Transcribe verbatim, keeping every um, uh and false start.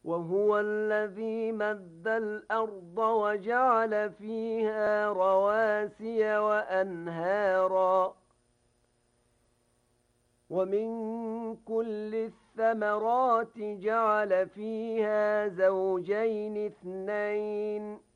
وهو الذي مد الأرض وجعل فيها رواسي وأنهارا ومن كل الثمرات جعل فيها زوجين اثنين